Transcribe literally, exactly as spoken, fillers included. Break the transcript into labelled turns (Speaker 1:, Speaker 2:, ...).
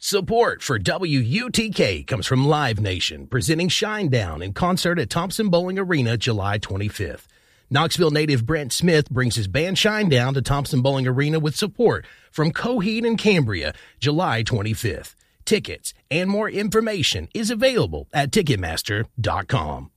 Speaker 1: Support for W U T K comes from Live Nation, presenting Shinedown in concert at Thompson Bowling Arena July twenty-fifth. Knoxville native Brent Smith brings his band Shinedown to Thompson Bowling Arena with support from Coheed and Cambria July twenty-fifth. Tickets and more information is available at Ticketmaster dot com.